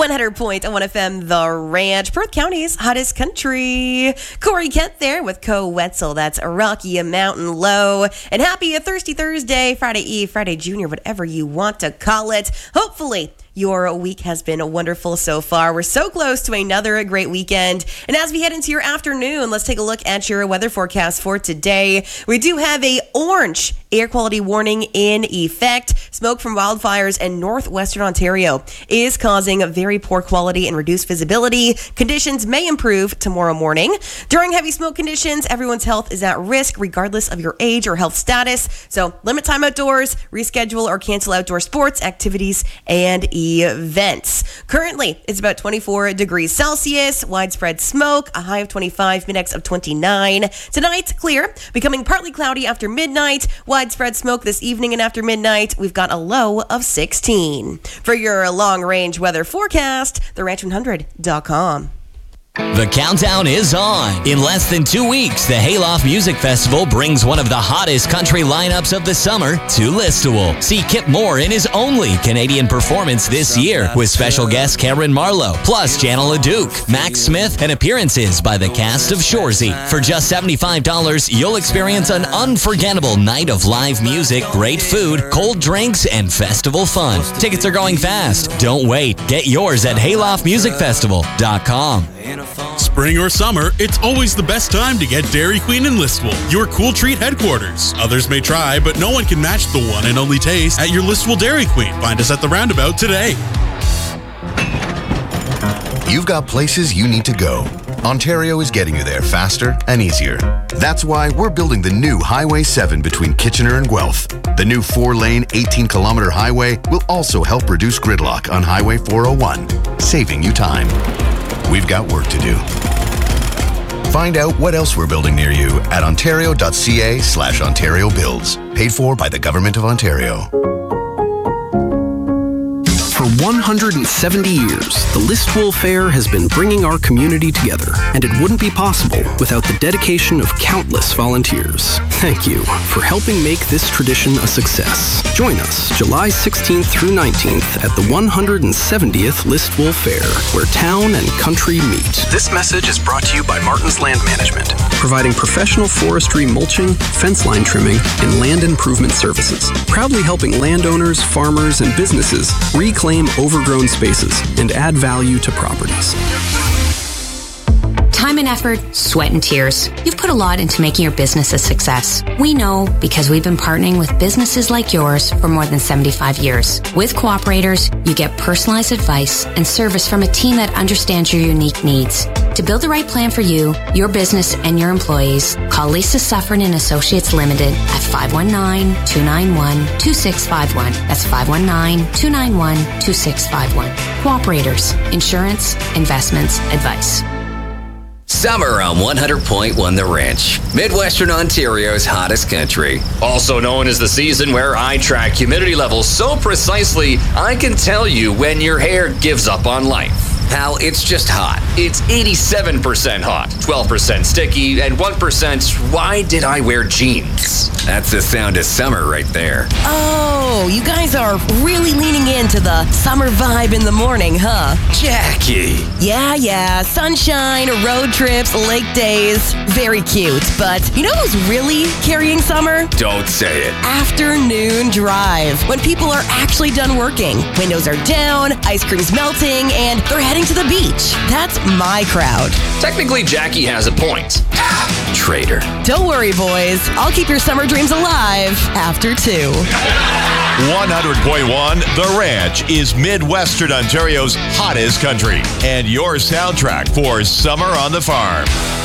100.1 FM, The Ranch, Perth County's hottest country. Corey Kent there with Co Wetzel. That's Rocky Mountain Low. And happy Thirsty Thursday, Friday Eve, Friday Junior, whatever you want to call it. Hopefully, your week has been wonderful so far. We're so close to another great weekend. And as we head into your afternoon, let's take a look at your weather forecast for today. We do have a orange air quality warning in effect. Smoke from wildfires in northwestern Ontario is causing very poor quality and reduced visibility. Conditions may improve tomorrow morning. During heavy smoke conditions, everyone's health is at risk regardless of your age or health status. So limit time outdoors, reschedule or cancel outdoor sports, activities, and events. Currently, it's about 24 degrees Celsius, widespread smoke, a high of 25, mid-X of 29. Tonight, clear, becoming partly cloudy after midnight, widespread smoke this evening and after midnight. We've got a low of 16. For your long-range weather forecast, theranch100.com. The countdown is on. In less than 2 weeks, the Hayloft Music Festival brings one of the hottest country lineups of the summer to Listowel. See Kip Moore in his only Canadian performance this year with special guest Cameron Marlowe, plus Janelle LaDuke, Max Smith, and appearances by the cast of Shoresy. For just $75, you'll experience an unforgettable night of live music, great food, cold drinks, and festival fun. Tickets are going fast. Don't wait. Get yours at hayloftmusicfestival.com. Spring or summer, it's always the best time to get Dairy Queen in Listowel, your cool treat headquarters. Others may try, but no one can match the one and only taste at your Listowel Dairy Queen. Find us at the Roundabout today. You've got places you need to go. Ontario is getting you there faster and easier. That's why we're building the new Highway 7 between Kitchener and Guelph. The new 4-lane, 18-kilometer highway will also help reduce gridlock on Highway 401, saving you time. We've got work to do. Find out what else we're building near you at ontario.ca/Ontario Builds. Paid for by the Government of Ontario. For 170 years, the Listowel Fair has been bringing our community together, and it wouldn't be possible without the dedication of countless volunteers. Thank you for helping make this tradition a success. Join us July 16th through 19th at the 170th Listowel Fair, where town and country meet. This message is brought to you by Martin's Land Management, providing professional forestry mulching, fence line trimming, and land improvement services, proudly helping landowners, farmers, and businesses reclaim overgrown spaces and add value to properties. Time and effort, sweat and tears. You've put a lot into making your business a success. We know because we've been partnering with businesses like yours for more than 75 years. With Cooperators, you get personalized advice and service from a team that understands your unique needs. To build the right plan for you, your business, and your employees, call Lisa Suffren and Associates Limited at 519-291-2651. That's 519-291-2651. Cooperators, insurance, investments, advice. Summer on 100.1 The Ranch, Midwestern Ontario's hottest country. Also known as the season where I track humidity levels so precisely, I can tell you when your hair gives up on life. How it's just hot. It's 87% hot, 12% sticky, and 1% why did I wear jeans? That's the sound of summer right there. Oh, you guys are really leaning into the summer vibe in the morning, huh? Jackie. Yeah. Sunshine, road trips, lake days. Very cute. But you know who's really carrying summer? Don't say it. Afternoon drive. When people are actually done working. Windows are down, ice cream's melting, and they're heading to the beach. That's my crowd. Technically, Jackie has a point. Traitor. Don't worry, boys. I'll keep your summer dreams alive after 2. 100.1 The Ranch is Midwestern Ontario's hottest country and your soundtrack for Summer on the Farm.